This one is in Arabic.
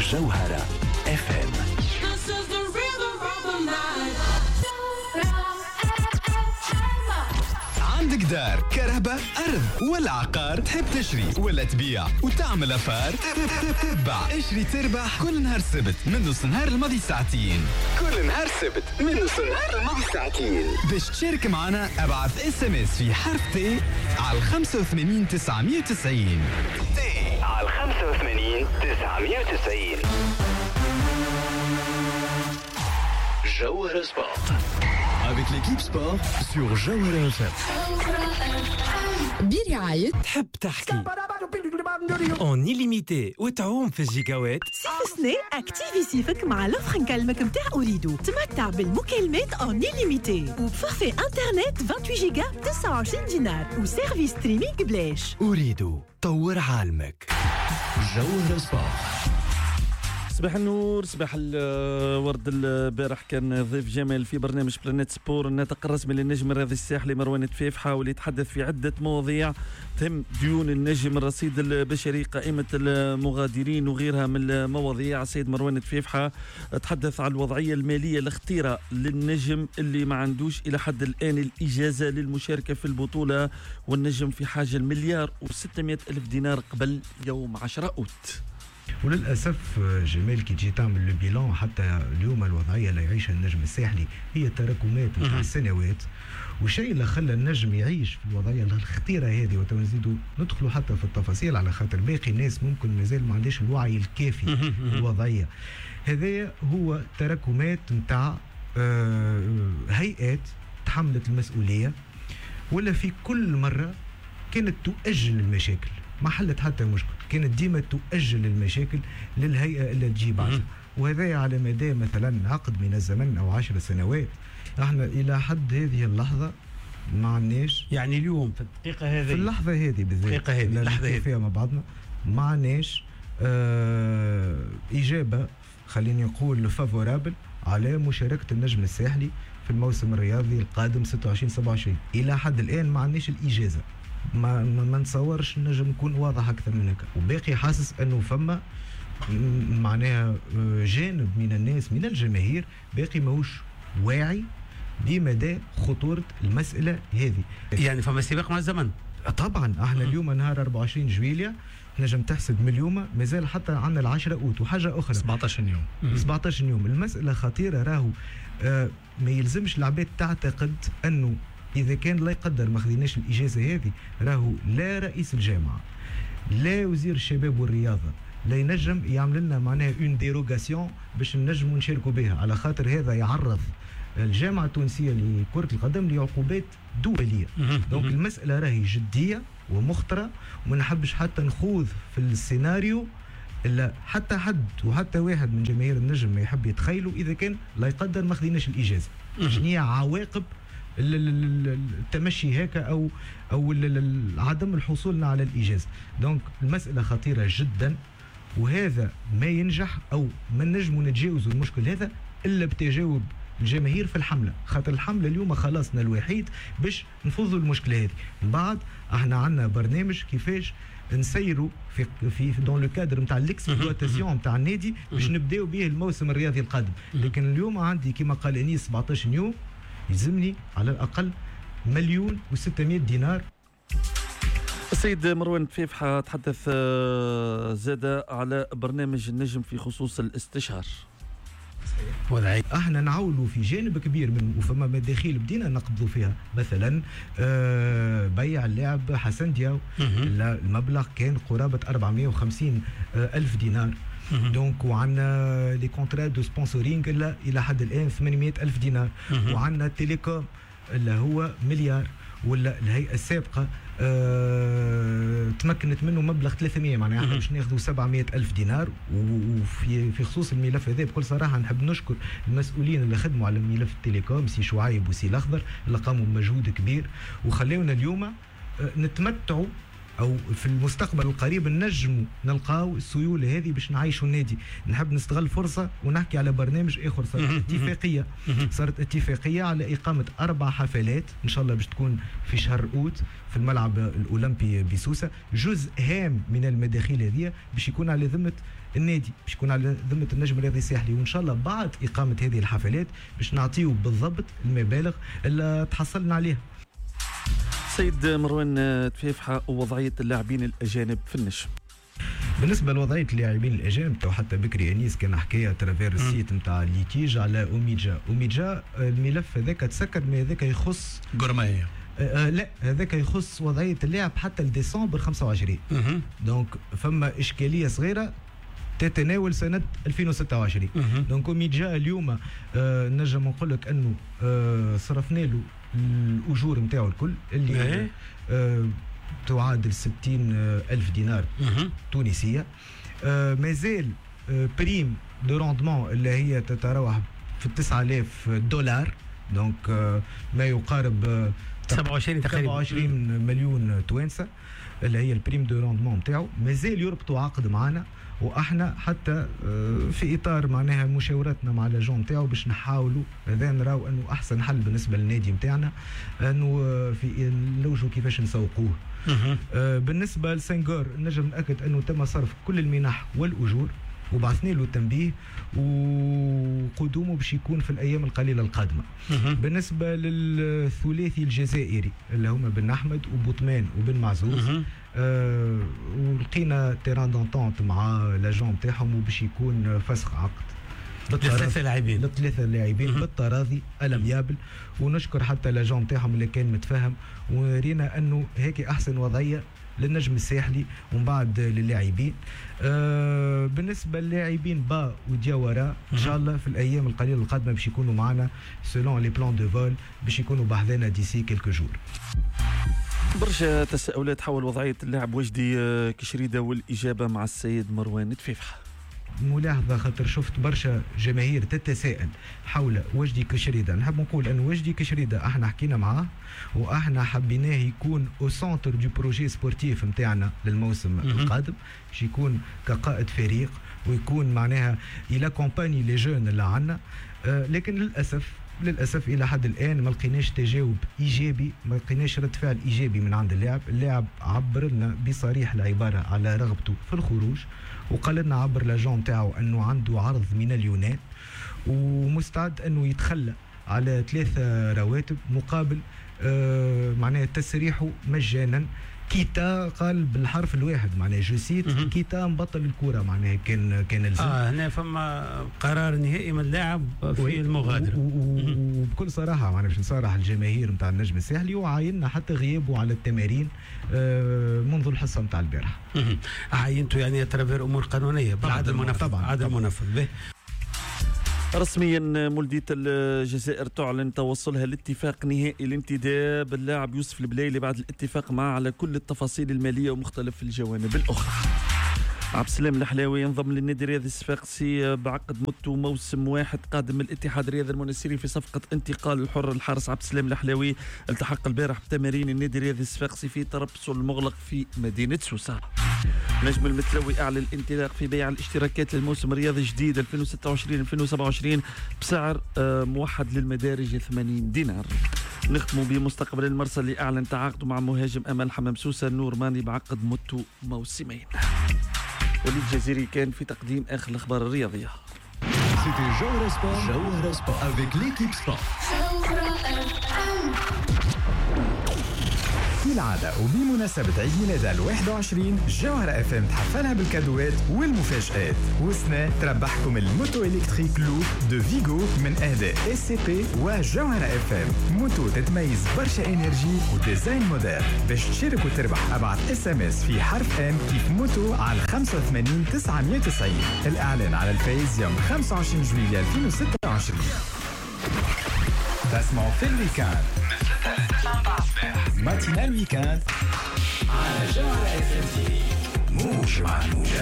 جوهرة FM. عندك دار، كهرباء، أرض ولا عقار، تحب تشري ولا تبيع وتعمل أفار؟ تبع اشري تربح كل نهار سبت من نص نهار الماضي ساعتين. كل نهار سبت من نص نهار الماضي ساعتين. باش تشارك معنا ابعث SMS في حرف تي على 85 990 تي على 85 990. جوهرة سبورت avec l'équipe sport sur Jawhara FM. برعاية تحب تحكي اون illimité وتعوم في الجيجاوات. صيف سنة اكتيفي صيفك مع لوفر نكلمك متاع أوريدو. تمتع بالمكالمات اون illimité وبفورفي انترنت 28 جيجا ب 29 دينار وسيرفيس ستريمينغ بلاش. أريد طور عالمك. جوهرة سبورت. صباح النور، صباح الورد. البارح كان ضيف جمال في برنامج بلانيت سبور الناطق الرسمي للنجم الرياضي الساحلي مروان تفيف، حاول يتحدث في عدة مواضيع تهم ديون النجم، الرصيد البشري، قائمة المغادرين وغيرها من المواضيع. السيد مروان تفيف تحدث عن الوضعية المالية الخطيرة للنجم اللي ما عندوش إلى حد الآن الإجازة للمشاركة في البطولة، والنجم في حاجة المليار و600 ألف دينار قبل يوم 10 أوت. وللأسف جمال كي تجي تعمل لو بيلان حتى اليوم الوضعية اللي يعيشها النجم الساحلي هي تراكمات نتاع السنوات، والشيء اللي خلى النجم يعيش في الوضعية الخطيرة هذه وتنزيدوا ندخلوا حتى في التفاصيل على خاطر باقي الناس ممكن مازال ما عندهاش الوعي الكافي بالوضعية هذا، هو تراكمات نتاع هيئات تحملت المسؤولية ولا في كل مرة كانت تؤجل المشاكل، ما حلت حتى مشكل، كانت ديما تؤجل المشاكل للهيئة اللي تجي بعدها، وهذا على مدى مثلا عقد من الزمن أو 10 سنوات. احنا إلى حد هذه اللحظة ما عناش، يعني اليوم في الدقيقة هذه، في اللحظة هذه بالذات اللي فيها مع بعضنا ما عناش إجابة خليني نقول فافورابل على مشاركة النجم الساحلي في الموسم الرياضي القادم 26-27. إلى حد الآن ما عناش الإجازة، ما نتصورش نجم نكون واضح اكثر من هكا، وباقي حاسس انه فما معناها جانب من الناس من الجماهير باقي ماهوش واعي بمدى خطورة المسألة هذه. يعني فما سباق مع الزمن. طبعا احنا اليوم نهار 24 جويلية نجم تحسب من اليوم مازال حتى عندنا 10 أوت، وحاجة أخرى 17 يوم 17 يوم. المسألة خطيرة، راهو ما يلزمش العباد تعتقد أنه إذا كان لا يقدر ما خذيناش الإجازة هذه راهو لا رئيس الجامعة لا وزير الشباب والرياضة لا ينجم يعمل لنا معناها اون ديروغاسيون باش نجموا نشاركوا بها، على خاطر هذا يعرض الجامعة التونسية لكرة القدم لعقوبات دولية. دونك المسألة راهي جدية ومخطرة، وما نحبش حتى نخوض في السيناريو إلا حتى حد وحتى واحد من جماهير النجم ما يحب يتخيلوا إذا كان لا يقدر ما خذيناش الإجازة شنو هي عواقب التمشي هكا او عدم الحصول على الاجازه. دونك المساله خطيره جدا، وهذا ما ينجح او ما نجموا نتجاوزوا المشكل هذا الا بتجاوب الجماهير في الحمله، خاطر الحمله اليوم خلاصنا الوحيد باش نفوزوا المشكله هذه. من بعد احنا عندنا برنامج كيفاش نسيروا في دون لو كادر نتاع الاكسبلواتاسيون نتاع النادي باش نبداو به الموسم الرياضي القادم. لكن اليوم عندي كما قال انيس 17 يوم، يلزمني على الأقل 1,600,000 دينار. السيد مروان تفيف تحدث زاد على برنامج النجم في خصوص الاستشهار. وضعي احنا نعولوا في جانب كبير من وفما مداخيل بدينا نقبضوا فيها، مثلا بيع اللاعب حسن دياو المبلغ كان قرابة 450 ألف دينار. دونك وعندنا لي كونترا دو سبونسورينغ الى حد الان 800 ألف دينار. وعندنا التليكوم اللي هو مليار، ولا الهيئه السابقه تمكنت منه مبلغ 300، معناها احنا باش ناخذوا 700 ألف دينار. وفي خصوص الملف هذا بكل صراحه نحب نشكر المسؤولين اللي خدموا على ملف التليكوم، سي شعيب وسي الاخضر، اللي قاموا بمجهود كبير وخلونا اليوم نتمتعوا او في المستقبل القريب نجموا نلقاو السيوله هذه باش نعيشوا النادي. نحب نستغل فرصه ونحكي على برنامج اخر. صارت اتفاقيه على اقامه 4 حفلات ان شاء الله باش تكون في شهر اوت في الملعب الاولمبي بسوسه. جزء هام من المداخيل هذه باش يكون على ذمه النادي، باش يكون على ذمه النجم الرياضي الساحلي، وان شاء الله بعد اقامه هذه الحفلات باش نعطيو بالضبط المبالغ اللي تحصلنا عليها. سيد مروان تفيفحة، ووضعيه اللاعبين الاجانب في النجم. بالنسبه لوضعيه اللاعبين الاجانب تو حتى بكري انيس كان حكايه ترافير السيت نتاع ليتيج على اوميجا الملف هذاك تسكر، ما هذاك يخص قرميه. لا هذاك يخص وضعيه اللاعب حتى لديسمبر 25. دونك فما اشكاليه صغيره تتناول سنه 2026. دونك اوميجا اليوم نجم نقول لك انه صرفنا له الاجور نتاعو الكل اللي تعادل 60,000 دينار تونسيه. مازال بريم دو روندمون اللي هي تتراوح في 9,000 دولار، دونك ما يقارب 27 مليون توانسه اللي هي البريم دو روندمون نتاعو. مازال يربطوا عقد معنا، واحنا حتى في اطار معناها مشاوراتنا مع لاجون نتاعو باش نحاولوا هذا نراو انه احسن حل بالنسبه للنادي نتاعنا انه في نلوجوا كيفاش نسوقوه. بالنسبه لسنغور نجم ناكد انه تم صرف كل المنح والاجور وبعثنا له تنبيه وقدومه باش يكون في الايام القليله القادمه. بالنسبه للثلاثي الجزائري اللي هما بن احمد وبوطمان وبن معزوز، ولقينا تيران دونتونت مع لاجون نتاعهم وباش يكون فسخ عقد للثلاثه لاعبين بالتراضي الاميابل. ونشكر حتى لاجون نتاعهم اللي كان متفاهم ورينا انه هيك احسن وضعيه للنجم الساحلي ومن بعد للاعبين. بالنسبه للاعبين با ودياورا ان شاء الله في الايام القليله القادمه باش يكونوا معنا سولون لي بلان دو فول باش يكونوا بحذانا ديسي كيلكو جور. برشا تساؤلات حول وضعيه اللاعب وجدي كشريده والاجابه مع السيد مروان تفيفحة. ملاحظه خاطر شفت برشا جماهير تتساءل حول وجدي كشريده. نحب نقول ان وجدي كشريده احنا حكينا معاه واحنا حبيناه يكون او سونتر دو بروجي سبورتيف نتاعنا للموسم القادم، باش يكون كقائد فريق ويكون معناها الى كومباني لي جون اللي عندنا. لكن للاسف الى حد الان ما لقيناش تجاوب ايجابي، ما لقيناش رد فعل ايجابي من عند اللاعب عبر لنا بصريح العباره على رغبته في الخروج، وقال لنا عبر لاجون نتاعو انه عنده عرض من اليونان ومستعد انه يتخلى على 3 رواتب مقابل معناها تسريحه مجانا. كيتا قال بالحرف الواحد معناها جوسيت كيتا نبطل الكره معناها كان الزم. هنا فما قرار نهائي من اللاعب في المغادره وبكل صراحه معناها باش نصارح الجماهير نتاع النجم الساحلي وعايننا حتى غيابه على التمارين منذ الحصه نتاع البارحه. عاينته يعني ترافير امور قانونيه بعد المنفذ. عاد المنفذ رسميا مولدية الجزائر تعلن توصلها لاتفاق نهائي لانتداب اللاعب يوسف البلايلي بعد الاتفاق معه على كل التفاصيل المالية ومختلف الجوانب الأخرى. عبد السلام الحلاوي ينضم للنادي الرياضي الصفاقسي بعقد مدته موسم واحد قادم من الاتحاد الرياضي المنسيري في صفقة انتقال الحر. الحارس عبد السلام الحلاوي التحق البارح بتمارين النادي الرياضي الصفاقسي في تربص المغلق في مدينة سوسة. نجم المتلوي أعلن الانطلاق في بيع الاشتراكات للموسم الرياضي الجديد 2026-2027 بسعر موحد للمدارج 80 دينار. نختم بمستقبل المرسى اللي أعلن تعاقده مع مهاجم أمل حمام سوسة نور ماني بعقد مدته موسمين. وليد جزيري كان في تقديم آخر الأخبار الرياضية. C'était Jawhara Sport avec l'équipe Sport. كالعادة وبمناسبة عيد ميلاد 21 جوهرة اف ام تحفلها بالكادوات والمفاجآت. وسنا تربحكم الموتو الكتريك لوب دو فيغو من اهداء اس سي بي وجوهرة اف ام. موتو تتميز برشا انرجي وديزاين موديل. باش تشارك وتربح ابعث اس ام اس في حرف ام كيف موتو على 85 990. الاعلان على الفايز يوم 25 جويلية 2026. تسمعوا في الويكاند ماتينال ويكاند على جوهرة اف ام. موج مع الموجة.